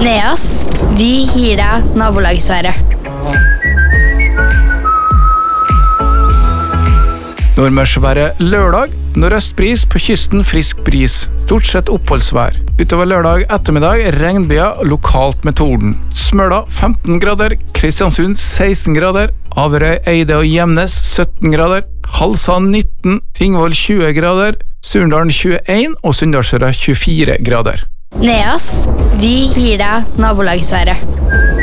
Neas, vi gir deg nabolagsværet. Nordmørsværet lørdag, nordøstbris på kysten frisk bris, stort sett oppholdsvær. Utover lørdag ettermiddag regnbyer lokalt med torden. Smøla 15 grader, Kristiansund 16 grader, Averøy, Eide og Gjemnes 17 grader, Halsand 19, Tingvoll 20 grader, Surndalen 21 og Sunndalsøra 24 grader. Neas, vi gir deg nabolagsværet.